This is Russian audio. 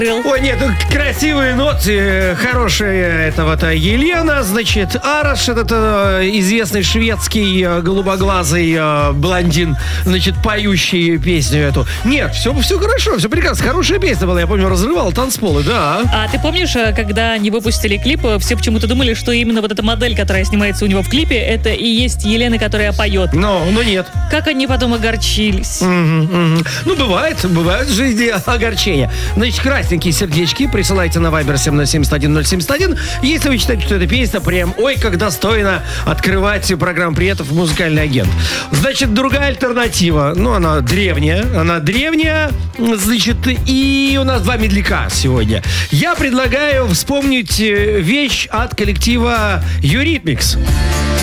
Ой, нет, красивые ноты, хорошая это вот Елена, значит, Араш, этот известный шведский голубоглазый блондин, значит, поющий песню эту. Нет, все хорошо, все прекрасно, хорошая песня была, я помню, разрывала танцполы, да. А ты помнишь, когда они выпустили клип, все почему-то думали, что именно вот эта модель, которая снимается у него в клипе, это и есть Елена, которая поет. Но нет. Как они потом огорчились. Ну, бывает в жизни огорчения. Значит, красненькие сердечки присылайте на Viber 707-171. Если вы считаете, что эта песня прям, ой, как достойно открывать программу «Приветов» «Музыкальный агент». Значит, другая альтернатива. Ну, она древняя, значит, и у нас два медляка сегодня. Я предлагаю вспомнить вещь от коллектива Eurythmics.